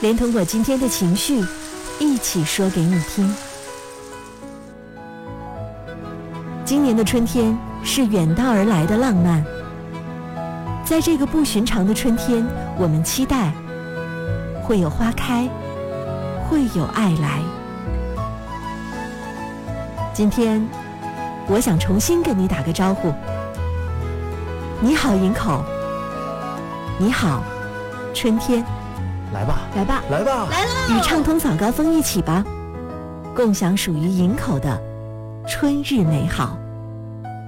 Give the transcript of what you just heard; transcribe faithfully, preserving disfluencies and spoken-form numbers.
连同我今天的情绪一起说给你听。今年的春天是远道而来的浪漫，在这个不寻常的春天，我们期待会有花开，会有爱来。今天我想重新跟你打个招呼，你好营口，你好春天。 来吧来吧来吧来了， 与畅通早高峰一起吧，共享属于营口的春日美好。